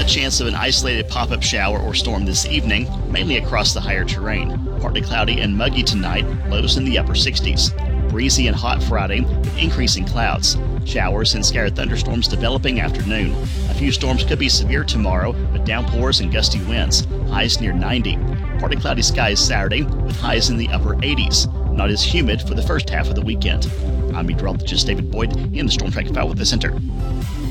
chance of an isolated pop-up shower or storm this evening, mainly across the higher terrain. Partly cloudy and muggy tonight, lows in the upper 60s. Breezy and hot Friday, with increasing clouds. Showers and scattered thunderstorms developing afternoon. A few storms could be severe tomorrow, with downpours and gusty winds. Highs near 90. Partly cloudy skies Saturday, with highs in the upper 80s. Not as humid for the first half of the weekend. I'm meteorologist David Boyd in the Storm Track 5 Weather Center.